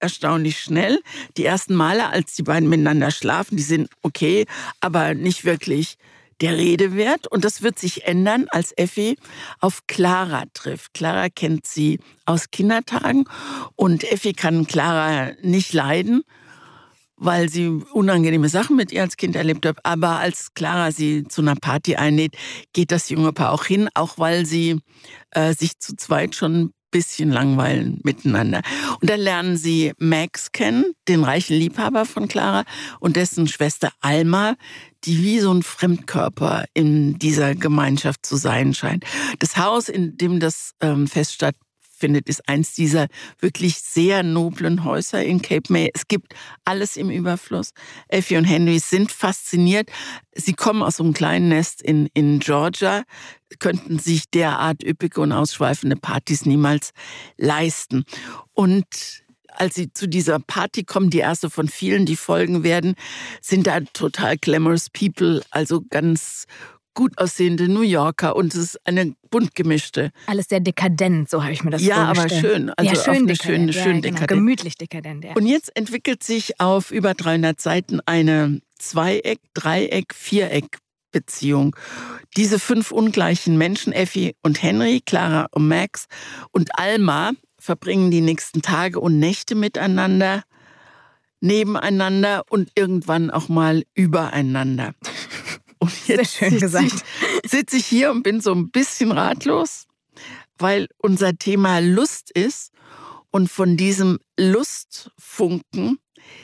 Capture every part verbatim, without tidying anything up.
erstaunlich schnell. Die ersten Male, als die beiden miteinander schlafen, die sind okay, aber nicht wirklich der Rede wert. Und das wird sich ändern, als Effi auf Clara trifft. Clara kennt sie aus Kindertagen und Effi kann Clara nicht leiden, weil sie unangenehme Sachen mit ihr als Kind erlebt hat. Aber als Clara sie zu einer Party einlädt, geht das junge Paar auch hin, auch weil sie äh, sich zu zweit schon ein bisschen langweilen miteinander. Und dann lernen sie Max kennen, den reichen Liebhaber von Clara und dessen Schwester Alma, die wie so ein Fremdkörper in dieser Gemeinschaft zu sein scheint. Das Haus, in dem das ähm, Fest stattfindet, ist eins dieser wirklich sehr noblen Häuser in Cape May. Es gibt alles im Überfluss. Effie und Henry sind fasziniert. Sie kommen aus so einem kleinen Nest in, in Georgia, könnten sich derart üppige und ausschweifende Partys niemals leisten. Und als sie zu dieser Party kommen, die erste von vielen, die folgen werden, sind da total glamorous people, also ganz gut aussehende New Yorker und es ist eine bunt gemischte. Alles sehr dekadent, so habe ich mir das ja, vorgestellt. Ja, aber schön. Also ja, schön auf eine dekadent. schöne, ja, schön genau. dekadent. Gemütlich dekadent, ja. Und jetzt entwickelt sich auf über dreihundert Seiten eine Zweieck-, Dreieck-, Viereck-Beziehung. Diese fünf ungleichen Menschen, Effie und Henry, Clara und Max und Alma, verbringen die nächsten Tage und Nächte miteinander, nebeneinander und irgendwann auch mal übereinander. Und jetzt Sehr schön gesagt. sitze ich, sitz ich hier und bin so ein bisschen ratlos, weil unser Thema Lust ist und von diesem Lustfunken,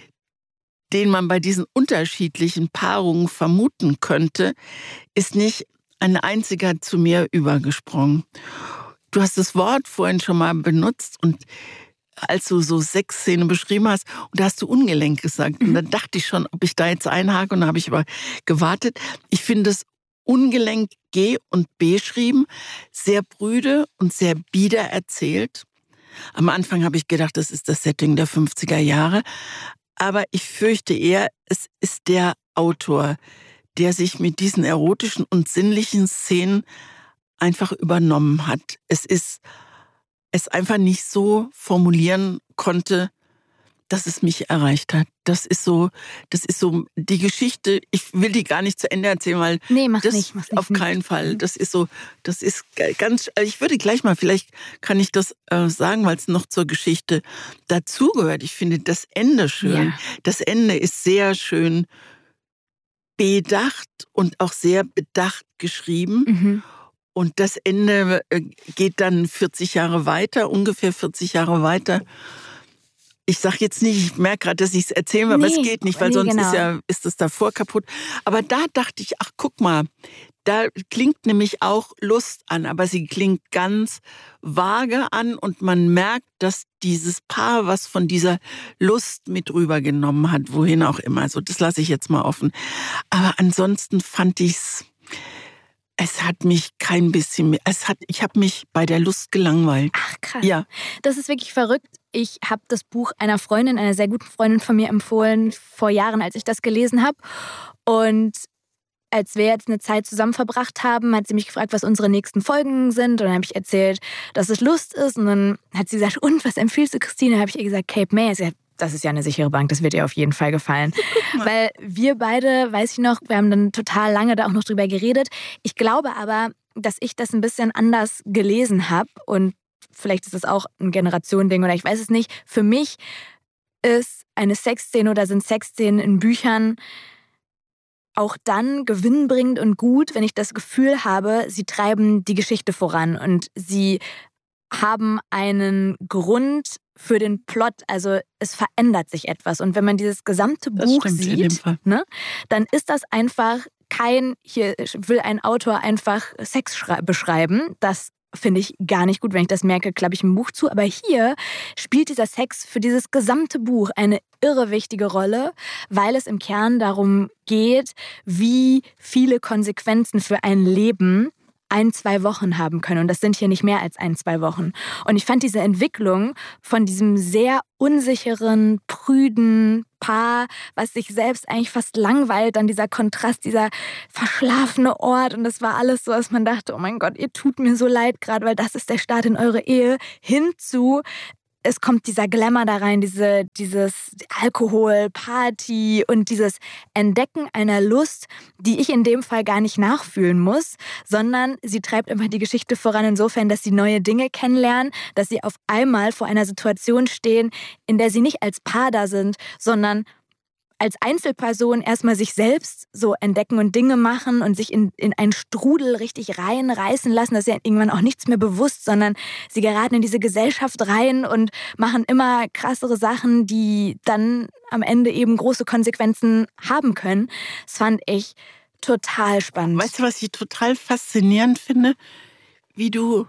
den man bei diesen unterschiedlichen Paarungen vermuten könnte, ist nicht ein einziger zu mir übergesprungen. Du hast das Wort vorhin schon mal benutzt und als du so Sexszene beschrieben hast, und da hast du ungelenk gesagt. Und dann dachte ich schon, ob ich da jetzt einhake, und dann habe ich aber gewartet. Ich finde es ungelenk G und B geschrieben, sehr brüde und sehr bieder erzählt. Am Anfang habe ich gedacht, das ist das Setting der fünfziger Jahre. Aber ich fürchte eher, es ist der Autor, der sich mit diesen erotischen und sinnlichen Szenen einfach übernommen hat. Es ist es einfach nicht so formulieren konnte, dass es mich erreicht hat. Das ist so, das ist so die Geschichte. Ich will die gar nicht zu Ende erzählen, weil nee, mach das nicht, mach nicht, auf keinen Fall. Das ist so, das ist ganz. Ich würde gleich mal, vielleicht kann ich das äh, sagen, weil es noch zur Geschichte dazugehört. Ich finde das Ende schön. Ja. Das Ende ist sehr schön bedacht und auch sehr bedacht geschrieben. Mhm. Und das Ende geht dann vierzig Jahre weiter, ungefähr vierzig Jahre weiter. Ich sage jetzt nicht, ich merke gerade, dass ich es erzählen will, nee, aber es geht nicht, weil nee, sonst genau. ist ja ist das davor kaputt. Aber da dachte ich, ach guck mal, da klingt nämlich auch Lust an, aber sie klingt ganz vage an und man merkt, dass dieses Paar was von dieser Lust mit rübergenommen hat, wohin auch immer. Also das lasse ich jetzt mal offen. Aber ansonsten fand ich's Es hat mich kein bisschen mehr, es hat, ich habe mich bei der Lust gelangweilt. Ach krass. Ja. Das ist wirklich verrückt. Ich habe das Buch einer Freundin, einer sehr guten Freundin von mir empfohlen, vor Jahren, als ich das gelesen habe. Und als wir jetzt eine Zeit zusammen verbracht haben, hat sie mich gefragt, was unsere nächsten Folgen sind. Und dann habe ich erzählt, dass es Lust ist. Und dann hat sie gesagt, und was empfiehlst du, Christine? Dann habe ich ihr gesagt, Cape May. Sie hat das ist ja eine sichere Bank, das wird ihr auf jeden Fall gefallen. Weil wir beide, weiß ich noch, wir haben dann total lange da auch noch drüber geredet. Ich glaube aber, dass ich das ein bisschen anders gelesen habe und vielleicht ist das auch ein Generationending oder ich weiß es nicht. Für mich ist eine Sexszene oder sind Sexszenen in Büchern auch dann gewinnbringend und gut, wenn ich das Gefühl habe, sie treiben die Geschichte voran und sie haben einen Grund für den Plot, also es verändert sich etwas. Und wenn man dieses gesamte Buch sieht, ne, dann ist das einfach kein, hier will ein Autor einfach Sex beschreiben, das finde ich gar nicht gut. Wenn ich das merke, klappe ich ein Buch zu. Aber hier spielt dieser Sex für dieses gesamte Buch eine irre wichtige Rolle, weil es im Kern darum geht, wie viele Konsequenzen für ein Leben ein, zwei Wochen haben können. Und das sind hier nicht mehr als ein, zwei Wochen. Und ich fand diese Entwicklung von diesem sehr unsicheren, prüden Paar, was sich selbst eigentlich fast langweilt, dann dieser Kontrast, dieser verschlafene Ort. Und das war alles so, dass man dachte, oh mein Gott, ihr tut mir so leid gerade, weil das ist der Start in eure Ehe, hinzu es kommt dieser Glamour da rein, diese, dieses Alkohol, Party und dieses Entdecken einer Lust, die ich in dem Fall gar nicht nachfühlen muss, sondern sie treibt immer die Geschichte voran insofern, dass sie neue Dinge kennenlernen, dass sie auf einmal vor einer Situation stehen, in der sie nicht als Paar da sind, sondern als Einzelperson erstmal sich selbst so entdecken und Dinge machen und sich in, in einen Strudel richtig reinreißen lassen. Das ist ja irgendwann auch nichts mehr bewusst, sondern sie geraten in diese Gesellschaft rein und machen immer krassere Sachen, die dann am Ende eben große Konsequenzen haben können. Das fand ich total spannend. Weißt du, was ich total faszinierend finde? Wie du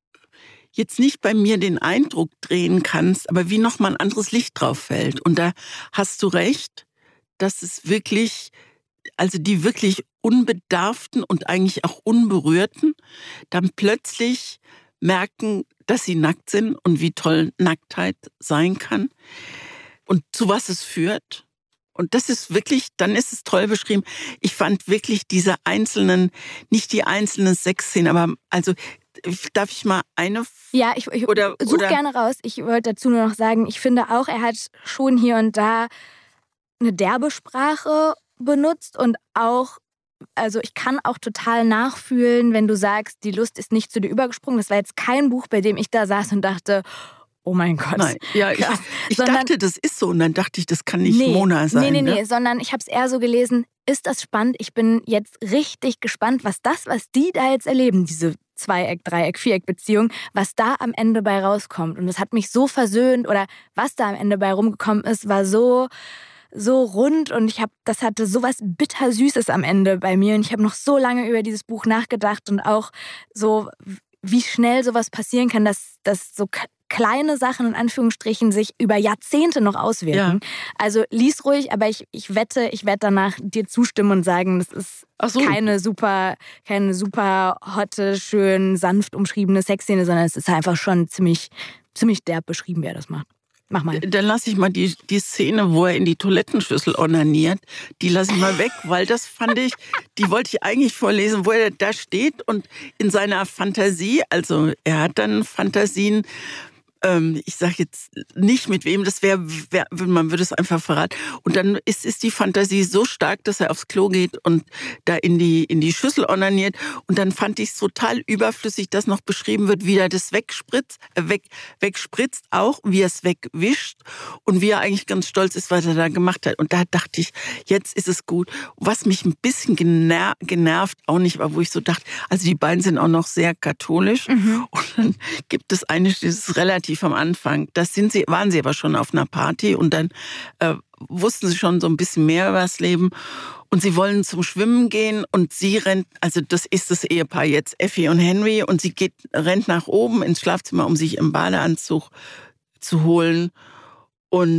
jetzt nicht bei mir den Eindruck drehen kannst, aber wie nochmal ein anderes Licht drauf fällt. Und da hast du recht, dass es wirklich, also die wirklich Unbedarften und eigentlich auch Unberührten dann plötzlich merken, dass sie nackt sind und wie toll Nacktheit sein kann und zu was es führt. Und das ist wirklich, dann ist es toll beschrieben. Ich fand wirklich diese einzelnen, nicht die einzelnen Sexszenen, aber also darf ich mal eine? Ja, ich, ich suche gerne raus. Ich wollte dazu nur noch sagen, ich finde auch, er hat schon hier und da eine derbe Sprache benutzt und auch, also ich kann auch total nachfühlen, wenn du sagst, die Lust ist nicht zu dir übergesprungen. Das war jetzt kein Buch, bei dem ich da saß und dachte, oh mein Gott. Nein, ja, ich, ich sondern, dachte, das ist so und dann dachte ich, das kann nicht nee, Mona sein. Nee, nee, nee, ne? sondern ich habe es eher so gelesen, ist das spannend? Ich bin jetzt richtig gespannt, was das, was die da jetzt erleben, diese Zweieck-, Dreieck-, Viereck-Beziehung, was da am Ende bei rauskommt. Und das hat mich so versöhnt oder was da am Ende bei rumgekommen ist, war so... so rund und ich habe, das hatte sowas Bittersüßes am Ende bei mir und ich habe noch so lange über dieses Buch nachgedacht und auch so, wie schnell sowas passieren kann, dass, dass so kleine Sachen in Anführungsstrichen sich über Jahrzehnte noch auswirken. Ja. Also lies ruhig, aber ich, ich wette, ich werde danach dir zustimmen und sagen, das ist Ach so. keine super, keine super hotte, schön sanft umschriebene Sexszene, sondern es ist einfach schon ziemlich, ziemlich derb beschrieben, wie er das macht. Mach mal. Dann lasse ich mal die, die Szene, wo er in die Toilettenschüssel onaniert, die lasse ich mal weg, weil das fand ich, die wollte ich eigentlich vorlesen, wo er da steht und in seiner Fantasie, also er hat dann Fantasien, ähm, ich sage jetzt nicht mit wem, das wäre, wär, man würde es einfach verraten. Und dann ist, ist die Fantasie so stark, dass er aufs Klo geht und da in die, in die Schüssel onaniert. Und dann fand ich es total überflüssig, dass noch beschrieben wird, wie er das wegspritzt, äh, weg, wegspritzt auch, wie er es wegwischt und wie er eigentlich ganz stolz ist, was er da gemacht hat. Und da dachte ich, jetzt ist es gut. Was mich ein bisschen gener- genervt, auch nicht, aber wo ich so dachte, also die beiden sind auch noch sehr katholisch. Mhm. Und dann gibt es eine, das ist relativ am Anfang, das sind sie, waren sie aber schon auf einer Party und dann äh, wussten sie schon so ein bisschen mehr über das Leben und sie wollen zum Schwimmen gehen und sie rennt, also das ist das Ehepaar jetzt, Effie und Henry, und sie geht, rennt nach oben ins Schlafzimmer, um sich im Badeanzug zu holen und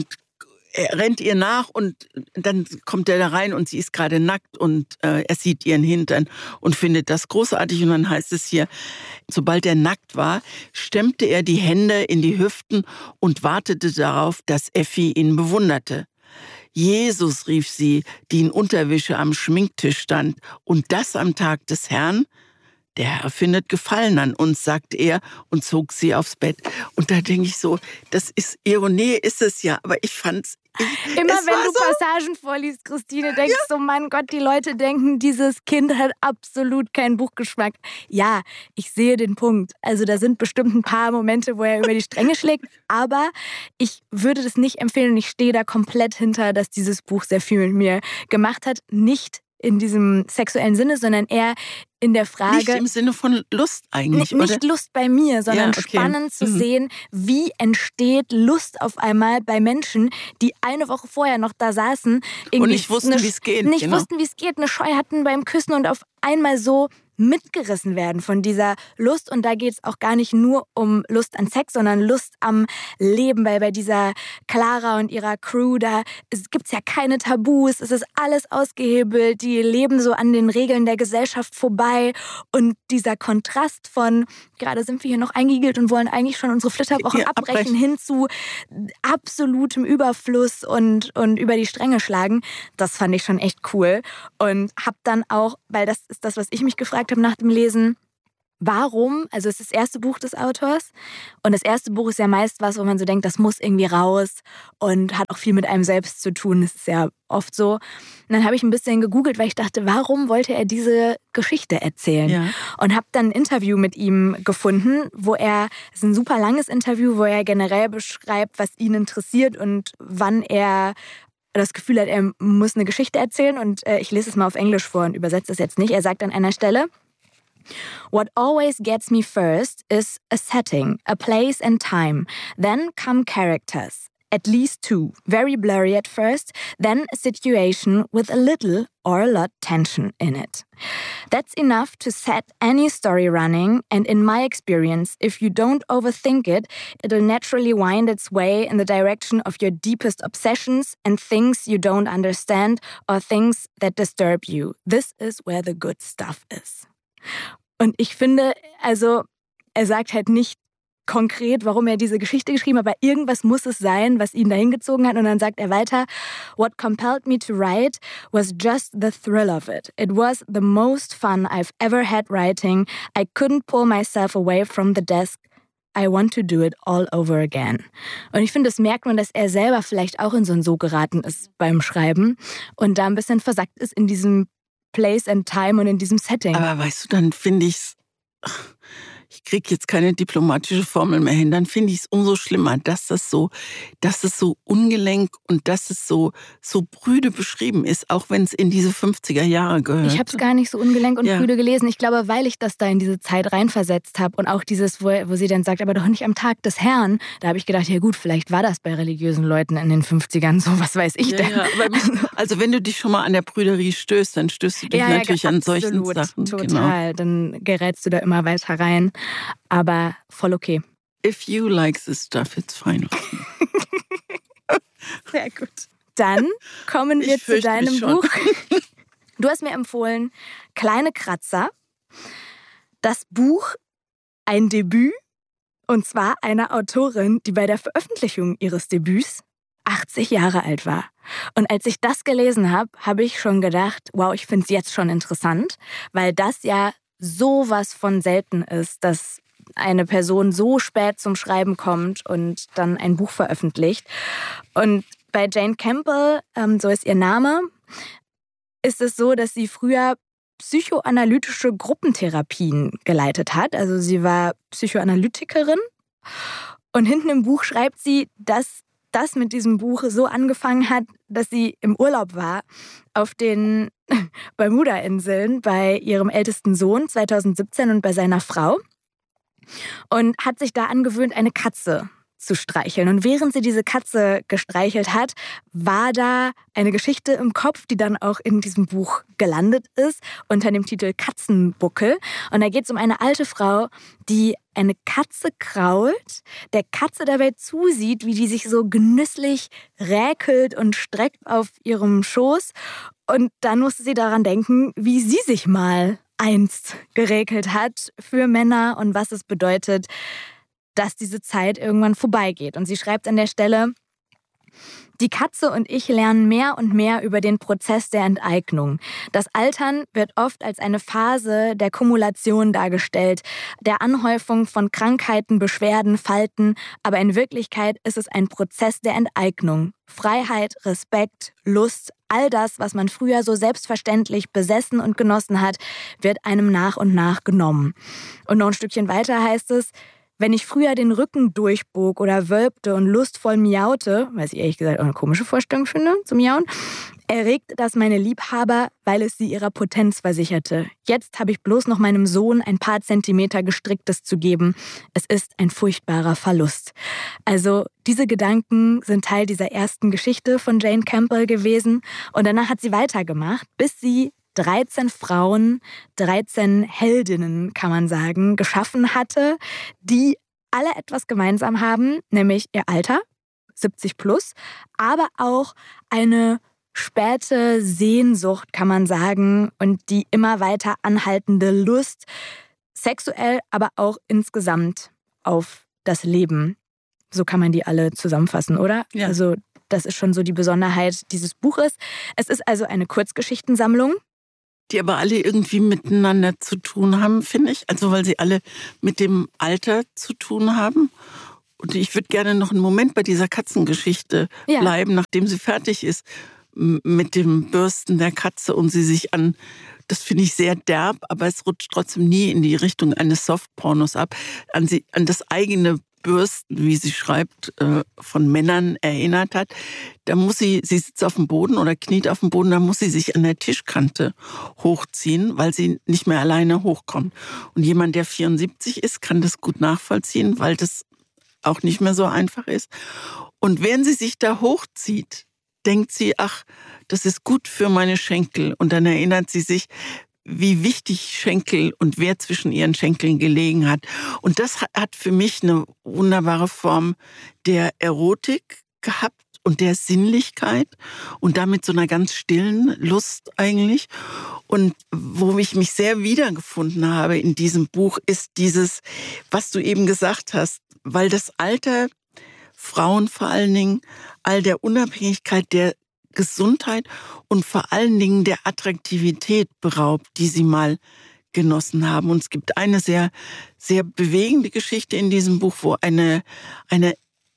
er rennt ihr nach und dann kommt er da rein und sie ist gerade nackt und äh, er sieht ihren Hintern und findet das großartig. Und dann heißt es hier, sobald er nackt war, stemmte er die Hände in die Hüften und wartete darauf, dass Effie ihn bewunderte. Jesus, rief sie, die in Unterwäsche am Schminktisch stand, und das am Tag des Herrn? Der Herr findet Gefallen an uns, sagte er und zog sie aufs Bett. Und da denke ich so, das ist Ironie, ist es ja, aber ich fand's... Ich, Immer wenn du so Passagen vorliest, Christine, denkst du, ja. so, mein Gott, die Leute denken, dieses Kind hat absolut keinen Buchgeschmack. Ja, ich sehe den Punkt. Also da sind bestimmt ein paar Momente, wo er über die Stränge schlägt, aber ich würde das nicht empfehlen und ich stehe da komplett hinter, dass dieses Buch sehr viel mit mir gemacht hat. Nicht in diesem sexuellen Sinne, sondern eher in der Frage... Nicht im Sinne von Lust eigentlich, n- Nicht oder? Lust bei mir, sondern ja, okay. spannend zu mhm. sehen, wie entsteht Lust auf einmal bei Menschen, die eine Woche vorher noch da saßen. Und nicht wussten, wie es geht. Nicht genau. wussten, wie es geht, eine Scheu hatten beim Küssen und auf einmal so mitgerissen werden von dieser Lust. Und da geht es auch gar nicht nur um Lust an Sex, sondern Lust am Leben, weil bei dieser Clara und ihrer Crew, da gibt es ja keine Tabus, es ist alles ausgehebelt, die leben so an den Regeln der Gesellschaft vorbei und dieser Kontrast von, gerade sind wir hier noch eingeigelt und wollen eigentlich schon unsere Flitterwochen ja, abbrechen, abbrechen, hin zu absolutem Überfluss und, und über die Stränge schlagen, das fand ich schon echt cool und hab dann auch, weil das ist das, was ich mich gefragt habe nach dem Lesen, warum, also es ist das erste Buch des Autors und das erste Buch ist ja meist was, wo man so denkt, das muss irgendwie raus und hat auch viel mit einem selbst zu tun, das ist ja oft so. Und dann habe ich ein bisschen gegoogelt, weil ich dachte, warum wollte er diese Geschichte erzählen? Ja. Und habe dann ein Interview mit ihm gefunden, wo er, es ist ein super langes Interview, wo er generell beschreibt, was ihn interessiert und wann er das Gefühl hat, er muss eine Geschichte erzählen. Und äh, ich lese es mal auf Englisch vor und übersetze es jetzt nicht. Er sagt an einer Stelle: What always gets me first is a setting, a place and time. Then come characters, at least two, very blurry at first, then a situation with a little or a lot tension in it. That's enough to set any story running, and in my experience, if you don't overthink it, it'll naturally wind its way in the direction of your deepest obsessions and things you don't understand or things that disturb you. This is where the good stuff is. Und ich finde, also er sagt halt nicht konkret, warum er diese Geschichte geschrieben hat, aber irgendwas muss es sein, was ihn dahin gezogen hat. Und dann sagt er weiter: What compelled me to write was just the thrill of it. It was the most fun I've ever had writing. I couldn't pull myself away from the desk. I want to do it all over again. Und ich finde, das merkt man, dass er selber vielleicht auch in so ein So geraten ist beim Schreiben und da ein bisschen versackt ist in diesem Place and Time und in diesem Setting. Aber weißt du, dann finde ich es, ich kriege jetzt keine diplomatische Formel mehr hin, dann finde ich es umso schlimmer, dass das so, dass es so ungelenk und dass es so, so prüde beschrieben ist, auch wenn es in diese fünfziger Jahre gehört. Ich habe es gar nicht so ungelenk und ja. prüde gelesen. Ich glaube, weil ich das da in diese Zeit reinversetzt habe und auch dieses, wo, wo sie dann sagt, aber doch nicht am Tag des Herrn, da habe ich gedacht, ja gut, vielleicht war das bei religiösen Leuten in den fünfzigern so, was weiß ich ja, denn. Ja, aber, also wenn du dich schon mal an der Prüderie stößt, dann stößt du dich ja, natürlich ja, an absolut, solchen Sachen. Total, genau. Dann gerätst du da immer weiter rein. Aber voll okay. If you like this stuff, it's fine. Sehr gut. Dann kommen wir ich zu deinem Buch. Schon. Du hast mir empfohlen Kleine Kratzer. Das Buch, ein Debüt, und zwar einer Autorin, die bei der Veröffentlichung ihres Debüts achtzig Jahre alt war. Und als ich das gelesen habe, habe ich schon gedacht, wow, ich finde es jetzt schon interessant, weil das ja sowas von selten ist, dass eine Person so spät zum Schreiben kommt und dann ein Buch veröffentlicht. Und bei Jane Campbell, ähm, so ist ihr Name, ist es so, dass sie früher psychoanalytische Gruppentherapien geleitet hat. Also sie war Psychoanalytikerin. Und hinten im Buch schreibt sie, dass das mit diesem Buch so angefangen hat, dass sie im Urlaub war auf den Bermuda-Inseln bei ihrem ältesten Sohn zweitausendsiebzehn und bei seiner Frau. Und hat sich da angewöhnt, eine Katze zu streicheln. Und während sie diese Katze gestreichelt hat, war da eine Geschichte im Kopf, die dann auch in diesem Buch gelandet ist, unter dem Titel Katzenbuckel. Und da geht es um eine alte Frau, die eine Katze krault, der Katze dabei zusieht, wie die sich so genüsslich räkelt und streckt auf ihrem Schoß. Und dann musste sie daran denken, wie sie sich mal einst geregelt hat für Männer und was es bedeutet, dass diese Zeit irgendwann vorbeigeht. Und sie schreibt an der Stelle: Die Katze und ich lernen mehr und mehr über den Prozess der Enteignung. Das Altern wird oft als eine Phase der Kumulation dargestellt, der Anhäufung von Krankheiten, Beschwerden, Falten, aber in Wirklichkeit ist es ein Prozess der Enteignung. Freiheit, Respekt, Lust, all das, was man früher so selbstverständlich besessen und genossen hat, wird einem nach und nach genommen. Und noch ein Stückchen weiter heißt es: Wenn ich früher den Rücken durchbog oder wölbte und lustvoll miaute, was ich ehrlich gesagt auch eine komische Vorstellung finde, zum Miauen, erregte das meine Liebhaber, weil es sie ihrer Potenz versicherte. Jetzt habe ich bloß noch meinem Sohn ein paar Zentimeter Gestricktes zu geben. Es ist ein furchtbarer Verlust. Also diese Gedanken sind Teil dieser ersten Geschichte von Jane Campbell gewesen. Und danach hat sie weitergemacht, bis sie dreizehn Frauen, dreizehn Heldinnen, kann man sagen, geschaffen hatte, die alle etwas gemeinsam haben, nämlich ihr Alter, siebzig plus, aber auch eine späte Sehnsucht, kann man sagen, und die immer weiter anhaltende Lust, sexuell, aber auch insgesamt auf das Leben. So kann man die alle zusammenfassen, oder? Ja. Also das ist schon so die Besonderheit dieses Buches. Es ist also eine Kurzgeschichtensammlung. die aber alle irgendwie miteinander zu tun haben, finde ich. Also weil sie alle mit dem Alter zu tun haben. Und ich würde gerne noch einen Moment bei dieser Katzengeschichte Ja. bleiben, nachdem sie fertig ist mit dem Bürsten der Katze und sie sich an, das finde ich sehr derb, aber es rutscht trotzdem nie in die Richtung eines Softpornos ab, an, sie, an das eigene Bürsten, wie sie schreibt, von Männern erinnert hat. Da muss sie, sie sitzt auf dem Boden oder kniet auf dem Boden, da muss sie sich an der Tischkante hochziehen, weil sie nicht mehr alleine hochkommt. Und jemand, der vierundsiebzig ist, kann das gut nachvollziehen, weil das auch nicht mehr so einfach ist. Und während sie sich da hochzieht, denkt sie, ach, das ist gut für meine Schenkel. Und dann erinnert sie sich, wie wichtig Schenkel und wer zwischen ihren Schenkeln gelegen hat. Und das hat für mich eine wunderbare Form der Erotik gehabt und der Sinnlichkeit und damit so einer ganz stillen Lust eigentlich. Und wo ich mich sehr wiedergefunden habe in diesem Buch, ist dieses, was du eben gesagt hast, weil das Alter Frauen vor allen Dingen all der Unabhängigkeit, der Gesundheit und vor allen Dingen der Attraktivität beraubt, die sie mal genossen haben. Und es gibt eine sehr, sehr bewegende Geschichte in diesem Buch, wo eine, eine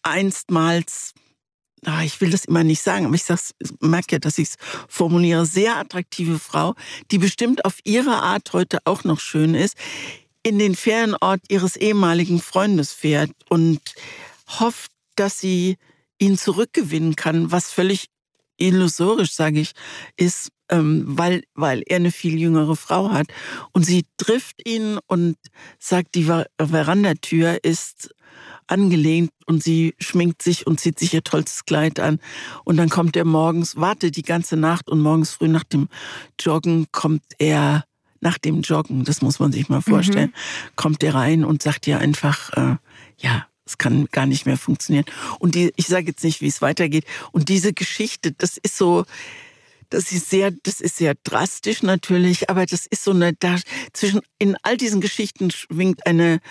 einstmals, ach, ich will das immer nicht sagen, aber ich sag's, merke ja, dass ich es formuliere, sehr attraktive Frau, die bestimmt auf ihre Art heute auch noch schön ist, in den Ferienort ihres ehemaligen Freundes fährt und hofft, dass sie ihn zurückgewinnen kann, was völlig illusorisch, sage ich, ist, ähm, weil, weil er eine viel jüngere Frau hat. Und sie trifft ihn und sagt, die Ver- Verandatür ist angelehnt und sie schminkt sich und zieht sich ihr tollstes Kleid an. Und dann kommt er morgens, wartet die ganze Nacht und morgens früh nach dem Joggen kommt er, nach dem Joggen, das muss man sich mal vorstellen, mhm. kommt er rein und sagt ihr einfach, äh, ja, es kann gar nicht mehr funktionieren. Und die, ich sage jetzt nicht, wie es weitergeht. Und diese Geschichte, das ist so, das ist sehr, das ist sehr drastisch natürlich, aber das ist so eine, da zwischen, in all diesen Geschichten schwingt eine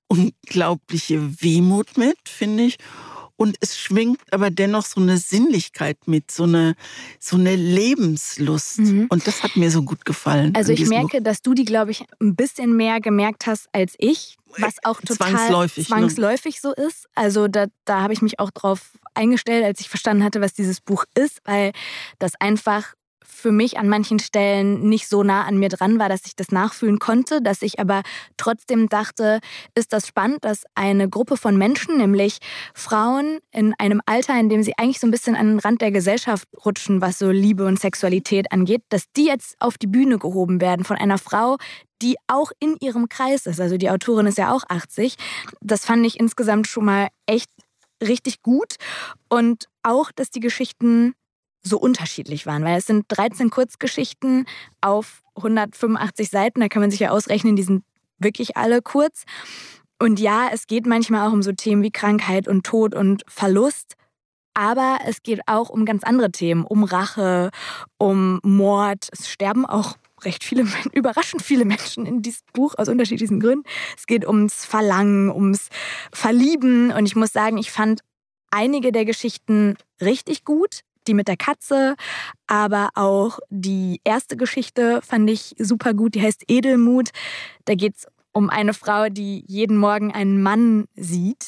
unglaubliche Wehmut mit, finde ich. Und es schwingt aber dennoch so eine Sinnlichkeit mit, so eine, so eine Lebenslust. Mhm. Und das hat mir so gut gefallen. Also ich merke, Buch. dass du die, glaube ich, ein bisschen mehr gemerkt hast als ich, was auch total zwangsläufig, zwangsläufig ne? so ist. Also da, da habe ich mich auch drauf eingestellt, als ich verstanden hatte, was dieses Buch ist, weil das einfach für mich an manchen Stellen nicht so nah an mir dran war, dass ich das nachfühlen konnte, dass ich aber trotzdem dachte, ist das spannend, dass eine Gruppe von Menschen, nämlich Frauen in einem Alter, in dem sie eigentlich so ein bisschen an den Rand der Gesellschaft rutschen, was so Liebe und Sexualität angeht, dass die jetzt auf die Bühne gehoben werden von einer Frau, die auch in ihrem Kreis ist. Also die Autorin ist ja auch achtzig. Das fand ich insgesamt schon mal echt richtig gut. Und auch, dass die Geschichten so unterschiedlich waren, weil es sind dreizehn Kurzgeschichten auf hundertfünfundachtzig Seiten, da kann man sich ja ausrechnen, die sind wirklich alle kurz. Und ja, es geht manchmal auch um so Themen wie Krankheit und Tod und Verlust, aber es geht auch um ganz andere Themen, um Rache, um Mord. Es sterben auch recht viele, überraschend viele Menschen in diesem Buch aus unterschiedlichen Gründen. Es geht ums Verlangen, ums Verlieben und ich muss sagen, ich fand einige der Geschichten richtig gut. Die mit der Katze, aber auch die erste Geschichte fand ich super gut, die heißt Edelmut. Da geht es um eine Frau, die jeden Morgen einen Mann sieht.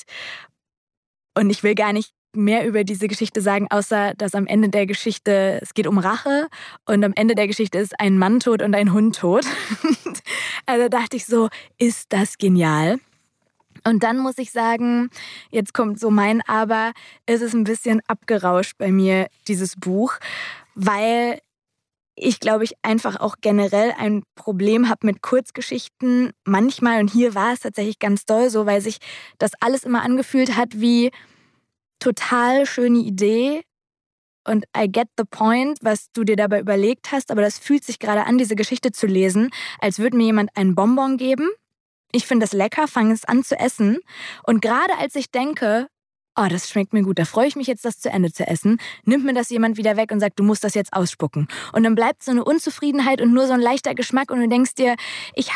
Und ich will gar nicht mehr über diese Geschichte sagen, außer dass am Ende der Geschichte, es geht um Rache und am Ende der Geschichte ist ein Mann tot und ein Hund tot. Also dachte ich so, ist das genial. Und dann muss ich sagen, jetzt kommt so mein Aber, es ist ein bisschen abgerauscht bei mir, dieses Buch, weil ich, glaube ich, einfach auch generell ein Problem habe mit Kurzgeschichten. Manchmal, und hier war es tatsächlich ganz doll so, weil sich das alles immer angefühlt hat wie total schöne Idee und I get the point, was du dir dabei überlegt hast, aber das fühlt sich gerade an, diese Geschichte zu lesen, als würde mir jemand einen Bonbon geben. Ich finde es lecker, fange es an zu essen. Und gerade als ich denke, oh, das schmeckt mir gut, da freue ich mich jetzt, das zu Ende zu essen, nimmt mir das jemand wieder weg und sagt, du musst das jetzt ausspucken. Und dann bleibt so eine Unzufriedenheit und nur so ein leichter Geschmack und du denkst dir, ich habe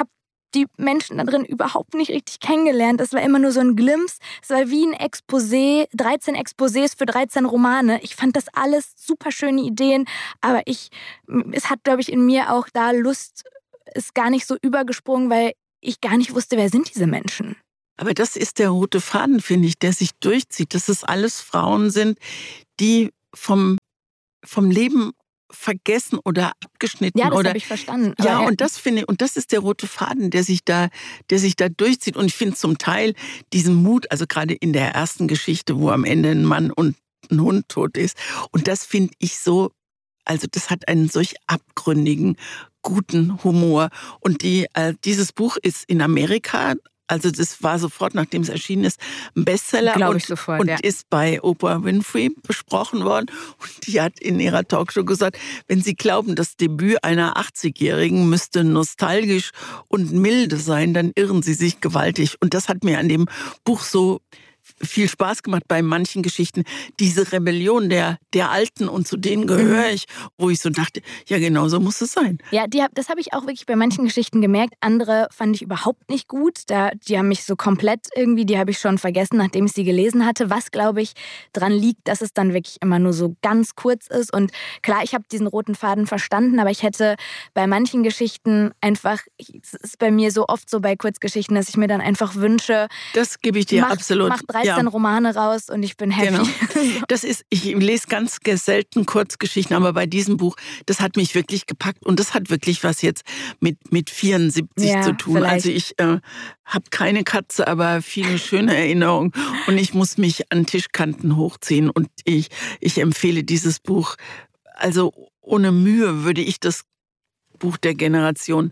die Menschen da drin überhaupt nicht richtig kennengelernt. Es war immer nur so ein Glimpse. Es war wie ein Exposé, dreizehn Exposés für dreizehn Romane. Ich fand das alles super schöne Ideen, aber ich, es hat, glaube ich, in mir auch da Lust, ist gar nicht so übergesprungen, weil ich gar nicht wusste, wer sind diese Menschen. Aber das ist der rote Faden, finde ich, der sich durchzieht, dass es alles Frauen sind, die vom, vom Leben vergessen oder abgeschnitten. Ja, das oder habe ich verstanden. Ja, Aber, und das finde ich, und das ist der rote Faden, der sich da, der sich da durchzieht. Und ich finde zum Teil diesen Mut, also gerade in der ersten Geschichte, wo am Ende ein Mann und ein Hund tot ist. Und das finde ich so, also das hat einen solch abgründigen, guten Humor. Und die, äh, dieses Buch ist in Amerika, also das war sofort, nachdem es erschienen ist, ein Bestseller. Glaube und, ich sofort, und ja. ist bei Oprah Winfrey besprochen worden. Und die hat in ihrer Talkshow gesagt, wenn Sie glauben, das Debüt einer achtzigjährigen müsste nostalgisch und milde sein, dann irren Sie sich gewaltig. Und das hat mir an dem Buch so viel Spaß gemacht bei manchen Geschichten. Diese Rebellion der, der Alten, und zu denen gehöre ich, wo ich so dachte, ja, genau so muss es sein. Ja, die, das habe ich auch wirklich bei manchen Geschichten gemerkt. Andere fand ich überhaupt nicht gut. Da, die haben mich so komplett irgendwie, die habe ich schon vergessen, nachdem ich sie gelesen hatte. Was, glaube ich, dran liegt, dass es dann wirklich immer nur so ganz kurz ist. Und klar, ich habe diesen roten Faden verstanden, aber ich hätte bei manchen Geschichten einfach, es ist bei mir so oft so bei Kurzgeschichten, dass ich mir dann einfach wünsche, das gebe ich dir mach, absolut. Mach dreizehn ja. Romane raus und ich bin happy. Genau. Das ist, ich lese ganz selten Kurzgeschichten, aber bei diesem Buch, das hat mich wirklich gepackt und das hat wirklich was jetzt mit, mit vierundsiebzig ja, zu tun. Vielleicht. Also ich äh, habe keine Katze, aber viele schöne Erinnerungen und ich muss mich an Tischkanten hochziehen und ich, ich empfehle dieses Buch. Also ohne Mühe würde ich das Buch der Generation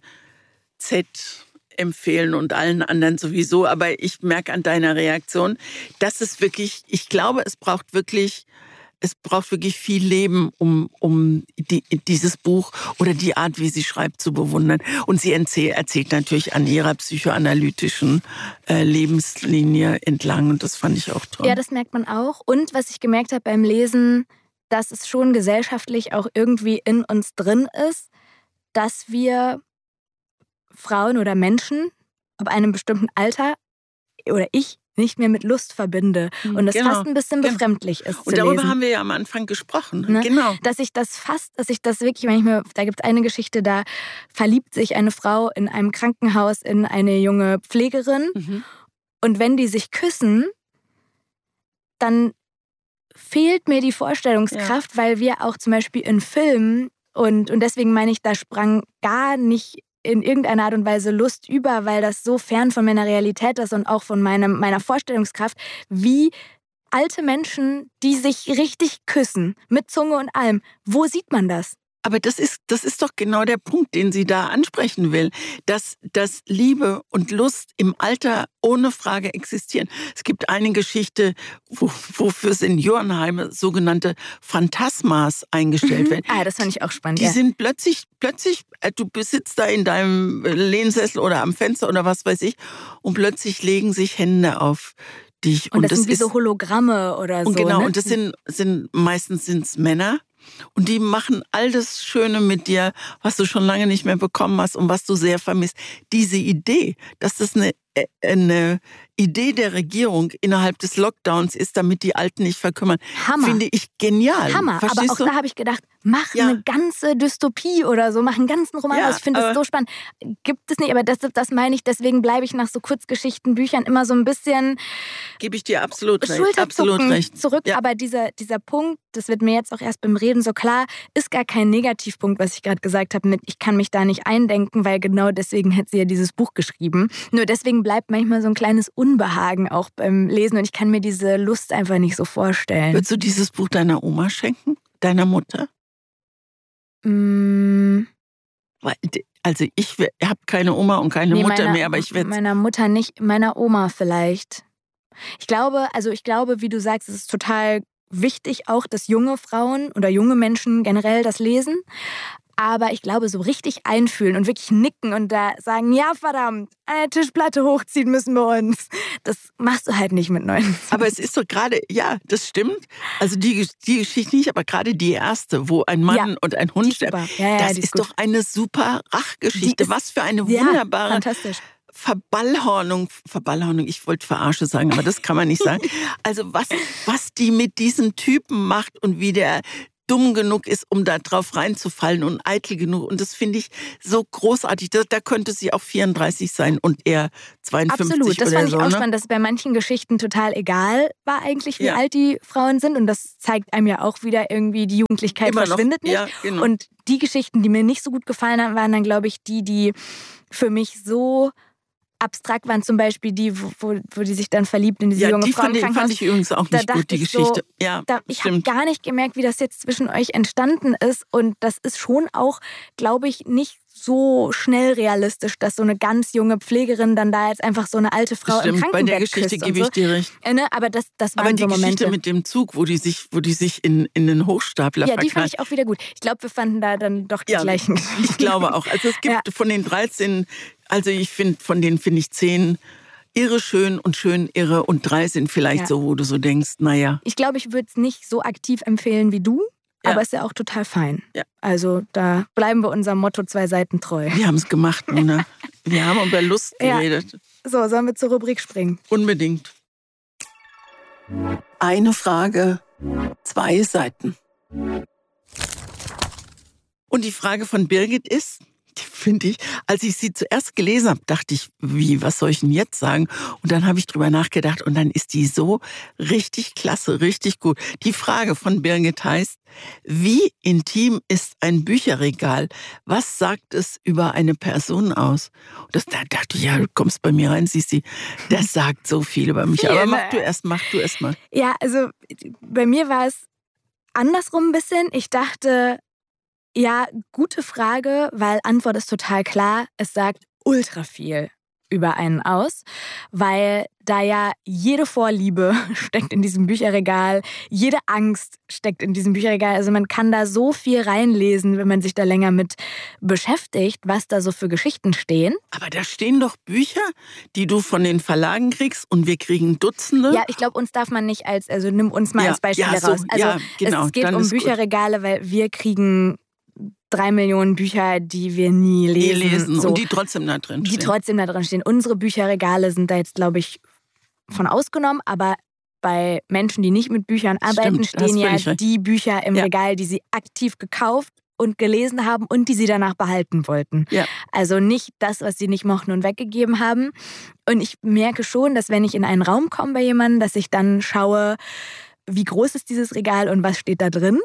Z empfehlen und allen anderen sowieso. Aber ich merke an deiner Reaktion, dass es wirklich, ich glaube, es braucht wirklich, es braucht wirklich viel Leben, um, um die, dieses Buch oder die Art, wie sie schreibt, zu bewundern. Und sie erzählt, erzählt natürlich an ihrer psychoanalytischen äh, Lebenslinie entlang. Und das fand ich auch toll. Ja, das merkt man auch. Und was ich gemerkt habe beim Lesen, dass es schon gesellschaftlich auch irgendwie in uns drin ist, dass wir Frauen oder Menschen ab einem bestimmten Alter oder ich nicht mehr mit Lust verbinde und das genau. fast ein bisschen befremdlich ist. Und zu darüber lesen. haben wir ja am Anfang gesprochen. Ne? Genau. Dass ich das fast, dass ich das wirklich, wenn ich mir, da gibt es eine Geschichte, da verliebt sich eine Frau in einem Krankenhaus in eine junge Pflegerin mhm. und wenn die sich küssen, dann fehlt mir die Vorstellungskraft, ja. weil wir auch zum Beispiel in Filmen und, und deswegen meine ich, da sprang gar nicht in irgendeiner Art und Weise Lust über, weil das so fern von meiner Realität ist und auch von meinem, meiner Vorstellungskraft, wie alte Menschen, die sich richtig küssen, mit Zunge und allem. Wo sieht man das? Aber das ist, das ist doch genau der Punkt, den sie da ansprechen will, dass, dass Liebe und Lust im Alter ohne Frage existieren. Es gibt eine Geschichte, wo, wo für Seniorenheime sogenannte Phantasmas eingestellt werden. Ah, das fand ich auch spannend. Die ja. sind plötzlich, plötzlich, du sitzt da in deinem Lehnsessel oder am Fenster oder was weiß ich und plötzlich legen sich Hände auf dich. Und, und das, das sind wie ist, so Hologramme oder und so. Genau, ne? und das sind, sind meistens sind's Männer. Und die machen all das Schöne mit dir, was du schon lange nicht mehr bekommen hast und was du sehr vermisst. Diese Idee, dass das eine, eine Idee der Regierung innerhalb des Lockdowns ist, damit die Alten nicht verkümmern, Hammer. finde ich genial. Hammer, Verstehst aber auch du? da habe ich gedacht, mach ja. eine ganze Dystopie oder so, mach einen ganzen Roman ja, aus. Ich finde das so spannend. Gibt es nicht, aber das, das meine ich, deswegen bleibe ich nach so Kurzgeschichten, Büchern immer so ein bisschen Gebe ich dir absolut recht. Absolut recht. zurück. Ja. Aber dieser, dieser Punkt, das wird mir jetzt auch erst beim Reden so klar, ist gar kein Negativpunkt, was ich gerade gesagt habe mit, ich kann mich da nicht eindenken, weil genau deswegen hat sie ja dieses Buch geschrieben. Nur deswegen bleibt manchmal so ein kleines Unbehagen auch beim Lesen und ich kann mir diese Lust einfach nicht so vorstellen. Würdest du dieses Buch deiner Oma schenken? Deiner Mutter? Mm. Also ich habe keine Oma und keine nee, Mutter meiner, mehr, aber ich werde... Meiner Mutter nicht, meiner Oma vielleicht. Ich glaube, also ich glaube, wie du sagst, es ist total wichtig auch, dass junge Frauen oder junge Menschen generell das lesen. Aber ich glaube, so richtig einfühlen und wirklich nicken und da sagen, ja verdammt, eine Tischplatte hochziehen müssen wir uns. Das machst du halt nicht mit neunundzwanzig. Aber es ist doch gerade, ja, das stimmt. Also die, die Geschichte nicht, aber gerade die erste, wo ein Mann ja, und ein Hund sterben, ja, ja, das ist, ist doch eine super Rachgeschichte. Ist, Was für eine ja, wunderbare fantastisch. Verballhornung, Verballhornung, ich wollte Verarsche sagen, aber das kann man nicht sagen. Also was, was die mit diesen Typen macht und wie der dumm genug ist, um da drauf reinzufallen und eitel genug. Und das finde ich so großartig. Da, da könnte sie auch vierunddreißig sein und er zweiundfünfzig Absolut, das oder fand so. ich auch Ne? spannend, dass bei manchen Geschichten total egal war eigentlich, wie ja. alt die Frauen sind. Und das zeigt einem ja auch wieder irgendwie, die Jugendlichkeit Immer verschwindet noch. nicht. Ja, genau. Und die Geschichten, die mir nicht so gut gefallen haben, waren dann, glaube ich, die, die für mich so abstrakt waren, zum Beispiel die, wo, wo die sich dann verliebt in diese ja, junge die Frau im fand, Krankenhaus. fand ich übrigens auch nicht gut, die Geschichte. So, ja, da, ich habe stimmt. gar nicht gemerkt, wie das jetzt zwischen euch entstanden ist. Und das ist schon auch, glaube ich, nicht so schnell realistisch, dass so eine ganz junge Pflegerin dann da jetzt einfach so eine alte Frau Stimmt, im Krankenbett bei der Geschichte gebe so. ich dir recht. Äh, ne? Aber das, das waren Aber die so Momente. Geschichte mit dem Zug, wo die sich, wo die sich in, in den Hochstapler Ja, verknallt. die fand ich auch wieder gut. Ich glaube, wir fanden da dann doch die ja, gleichen. Ich glaube auch. Also es gibt ja. von den dreizehn, also ich finde, von denen finde ich zehn irre schön und schön irre und drei sind vielleicht ja. so, wo du so denkst, naja. Ich glaube, ich würde es nicht so aktiv empfehlen wie du, ja. aber ist ja auch total fein. Ja. Also da bleiben wir unserem Motto zwei Seiten treu. Wir haben es gemacht, Mona. Wir haben über Lust geredet. Ja. So, sollen wir zur Rubrik springen? Unbedingt. Eine Frage, zwei Seiten. Und die Frage von Birgit ist, finde ich, als ich sie zuerst gelesen habe, dachte ich, wie, was soll ich denn jetzt sagen? Und dann habe ich drüber nachgedacht und dann ist die so richtig klasse, richtig gut. Die Frage von Birgit heißt, wie intim ist ein Bücherregal? Was sagt es über eine Person aus? Und das, da dachte ich, ja, du kommst bei mir rein, siehst du, das sagt so viel über mich. Aber mach du erst, mach du erst mal. Ja, also bei mir war es andersrum ein bisschen. Ich dachte, ja, gute Frage, weil Antwort ist total klar. Es sagt ultra viel über einen aus, weil da ja jede Vorliebe steckt in diesem Bücherregal, jede Angst steckt in diesem Bücherregal. Also man kann da so viel reinlesen, wenn man sich da länger mit beschäftigt, was da so für Geschichten stehen. Aber da stehen doch Bücher, die du von den Verlagen kriegst und wir kriegen Dutzende. Ja, ich glaube, uns darf man nicht als, also nimm uns mal ja, als Beispiel ja, so, raus. Also ja, genau, es geht um Bücherregale, gut. Weil wir kriegen drei Millionen Bücher, die wir nie lesen. Die lesen so, und die trotzdem da drin stehen. Die trotzdem da drin stehen. Unsere Bücherregale sind da jetzt, glaube ich, von ausgenommen, aber bei Menschen, die nicht mit Büchern arbeiten, Stimmt, stehen ja recht. die Bücher im ja. Regal, die sie aktiv gekauft und gelesen haben und die sie danach behalten wollten. Ja. Also nicht das, was sie nicht mochten und weggegeben haben. Und ich merke schon, dass wenn ich in einen Raum komme bei jemandem, dass ich dann schaue, wie groß ist dieses Regal und was steht da drin.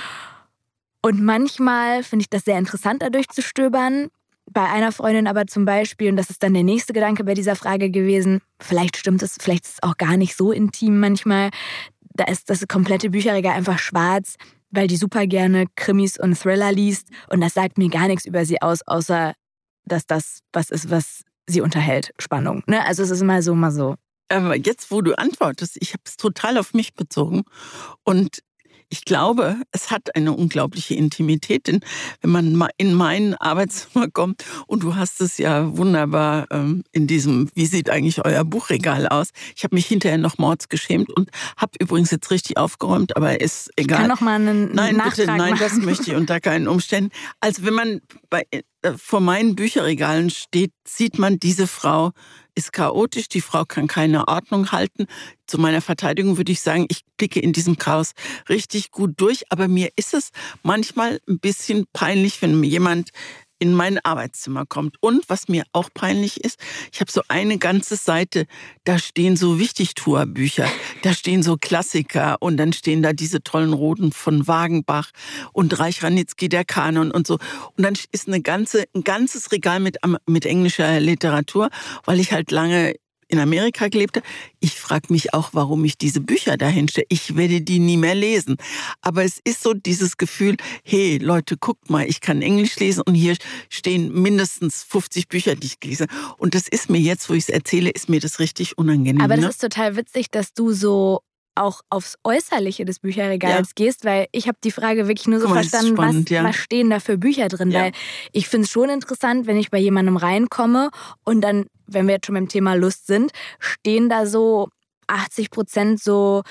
Und manchmal finde ich das sehr interessant, da durchzustöbern. Bei einer Freundin aber zum Beispiel, und das ist dann der nächste Gedanke bei dieser Frage gewesen, vielleicht stimmt es, vielleicht ist es auch gar nicht so intim manchmal. Da ist das komplette Bücherregal einfach schwarz, weil die super gerne Krimis und Thriller liest. Und das sagt mir gar nichts über sie aus, außer dass das was ist, was sie unterhält. Spannung. Ne? Also es ist immer so, mal so. Aber jetzt, wo du antwortest, ich habe es total auf mich bezogen und ich glaube, es hat eine unglaubliche Intimität, denn wenn man mal in mein Arbeitszimmer kommt und du hast es ja wunderbar ähm, in diesem, wie sieht eigentlich euer Buchregal aus? Ich habe mich hinterher noch mords geschämt und habe übrigens jetzt richtig aufgeräumt, aber ist egal. Ich kann noch mal einen Nein, Nachtrag bitte, nein, machen. das möchte ich unter keinen Umständen. Also wenn man bei, äh, vor meinen Bücherregalen steht, sieht man, diese Frau ist chaotisch, die Frau kann keine Ordnung halten. Zu meiner Verteidigung würde ich sagen, ich blicke in diesem Chaos richtig gut durch, aber mir ist es manchmal ein bisschen peinlich, wenn jemand in mein Arbeitszimmer kommt. Und was mir auch peinlich ist, ich habe so eine ganze Seite, da stehen so Wichtigtuerbücher, da stehen so Klassiker und dann stehen da diese tollen Roten von Wagenbach und Reich Ranitzky, der Kanon und so. Und dann ist eine ganze, ein ganzes Regal mit, mit englischer Literatur, weil ich halt lange in Amerika gelebt habe. Ich frage mich auch, warum ich diese Bücher dahin stelle. Ich werde die nie mehr lesen. Aber es ist so dieses Gefühl, hey Leute, guckt mal, ich kann Englisch lesen und hier stehen mindestens fünfzig Bücher, die ich gelesen habe. Und das ist mir jetzt, wo ich es erzähle, ist mir das richtig unangenehm. Aber das ne? ist total witzig, dass du so auch aufs Äußerliche des Bücherregals Ja. gehst, weil ich habe die Frage wirklich nur so Guck mal, das ist verstanden, spannend, was, ja. was stehen da für Bücher drin, Ja. weil ich finde es schon interessant, wenn ich bei jemandem reinkomme und dann, wenn wir jetzt schon beim Thema Lust sind, stehen da so achtzig Prozent so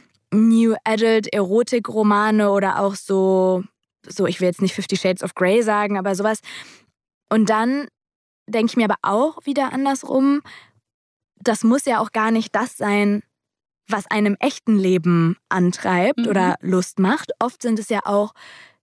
New Adult Erotik-Romane oder auch so, so, ich will jetzt nicht Fifty Shades of Grey sagen, aber sowas. Und dann denke ich mir aber auch wieder andersrum, das muss ja auch gar nicht das sein, was einem echten Leben antreibt Mhm. oder Lust macht. Oft sind es ja auch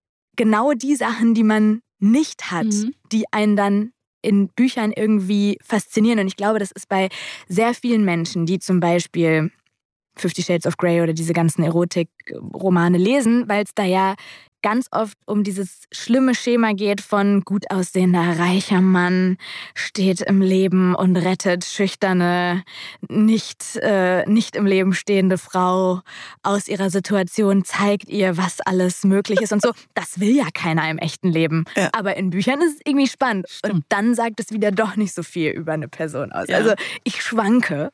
genau die Sachen, die man nicht hat, Mhm. die einen dann in Büchern irgendwie faszinieren. Und ich glaube, das ist bei sehr vielen Menschen, die zum Beispiel Fifty Shades of Grey oder diese ganzen Erotik-Romane lesen, weil es da ja ganz oft um dieses schlimme Schema geht von gut aussehender, reicher Mann, steht im Leben und rettet schüchterne, nicht, äh, nicht im Leben stehende Frau aus ihrer Situation, zeigt ihr, was alles möglich ist und so. Das will ja keiner im echten Leben. Ja. Aber in Büchern ist es irgendwie spannend. Stimmt. Und dann sagt es wieder doch nicht so viel über eine Person aus. Ja. Also ich schwanke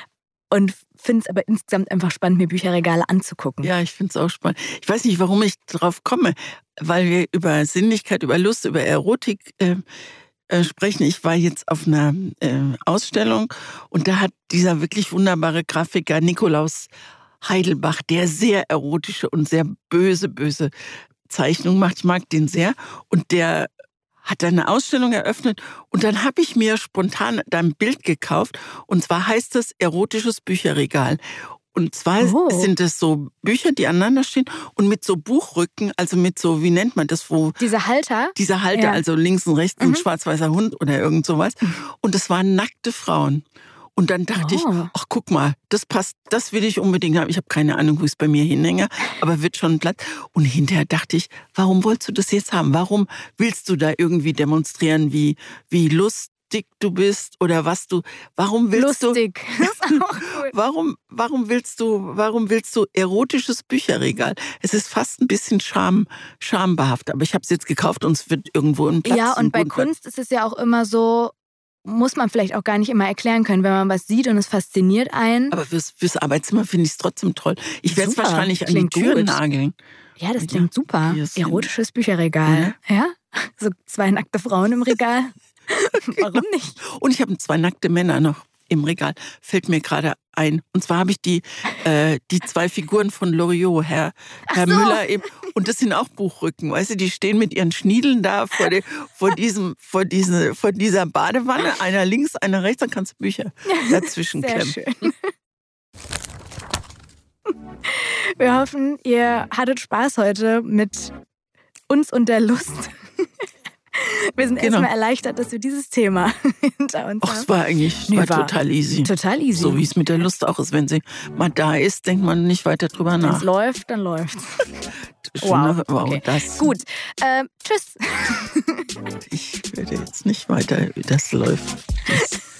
und finde es aber insgesamt einfach spannend, mir Bücherregale anzugucken. Ja, ich finde es auch spannend. Ich weiß nicht, warum ich drauf komme, weil wir über Sinnlichkeit, über Lust, über Erotik äh, äh, sprechen. Ich war jetzt auf einer äh, Ausstellung und da hat dieser wirklich wunderbare Grafiker Nikolaus Heidelbach, der sehr erotische und sehr böse, böse Zeichnungen macht. Ich mag den sehr. Und der hat eine Ausstellung eröffnet und dann habe ich mir spontan da ein Bild gekauft und zwar heißt es erotisches Bücherregal. Und zwar Oh. sind es so Bücher, die aneinander stehen und mit so Buchrücken, also mit so, wie nennt man das, wo Diese Halter? dieser Halter, Ja. also links und rechts ein Mhm. schwarz-weißer Hund oder irgend sowas. Und es waren nackte Frauen. Und dann dachte ich, Oh. ach guck mal, das passt, das will ich unbedingt haben. Ich habe keine Ahnung, wo ich es bei mir hinhänge, aber wird schon Platz. Und hinterher dachte ich, warum wolltest du das jetzt haben? Warum willst du da irgendwie demonstrieren, wie, wie lustig du bist oder was du, warum willst Lustig. Das ist auch du, cool. warum, warum willst du, warum willst du erotisches Bücherregal? Es ist fast ein bisschen Scham, schambehaftet, aber ich habe es jetzt gekauft und es wird irgendwo im Platz. Ja, einen und bei guten Platz. Kunst ist es ja auch immer so, muss man vielleicht auch gar nicht immer erklären können, wenn man was sieht und es fasziniert einen. Aber fürs, fürs Arbeitszimmer finde ich es trotzdem toll. Ich werde es Super, wahrscheinlich an die klingt Tür gut. nageln. Ja, das Ja, klingt super. hier ist hin. Erotisches Bücherregal. Ja? So zwei nackte Frauen im Regal. Warum nicht? Und ich habe zwei nackte Männer noch im Regal. Fällt mir gerade ein. Und zwar habe ich die, äh, die zwei Figuren von Loriot, Herr, Herr so. Müller eben. Und das sind auch Buchrücken. Weißt du, die stehen mit ihren Schniedeln da vor, de, vor, diesem, vor, diese, vor dieser Badewanne. Einer links, einer rechts. Dann kannst du Bücher dazwischen Sehr klemmen. schön. Wir hoffen, ihr hattet Spaß heute mit uns und der Lust. Wir sind Genau. erstmal erleichtert, dass wir dieses Thema hinter uns Ach, es haben. war eigentlich Nee, war war total easy. Total easy. So wie es mit der Lust auch ist. Wenn sie mal da ist, denkt man nicht weiter drüber Wenn es nach. läuft, dann läuft's. Wow, wow okay. das. Gut. Ähm, tschüss. Ich werde jetzt nicht weiter, wie das läuft. Das